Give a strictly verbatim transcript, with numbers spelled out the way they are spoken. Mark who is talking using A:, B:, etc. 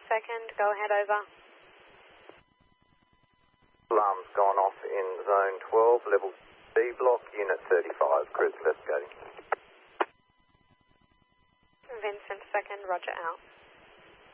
A: second, go ahead, over.
B: Alarm's gone off in zone twelve, level B block, unit thirty-five, crew investigating.
A: Vincent second, roger out.